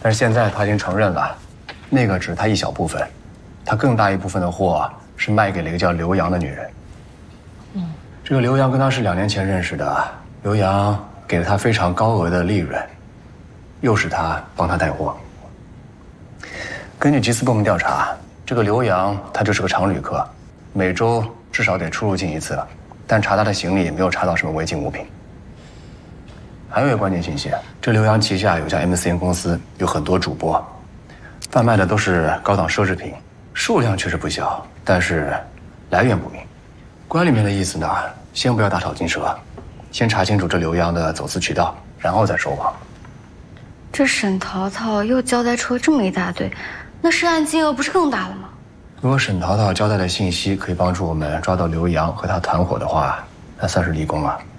但是现在他已经承认了，那个只是他一小部分，他更大一部分的货是卖给了一个叫刘洋的女人。这个刘洋跟他是2年前认识的，刘洋给了他非常高额的利润，又是他帮他带货。根据缉私部门调查，这个刘洋他就是个常旅客，每周至少得出入境1次，但查他的行李也没有查到什么违禁物品。还有一个关键信息，这刘洋旗下有家 MCN 公司，有很多主播，贩卖的都是高档奢侈品，数量确实不小，但是来源不明。官里面的意思呢，先不要大草惊蛇，先查清楚这刘洋的走私渠道，然后再收网。 这沈淘淘又交代出了这么一大堆，那涉案金额不是更大了吗？ 如果沈淘淘交代的信息可以帮助我们抓到刘洋和他团伙的话，那算是立功了。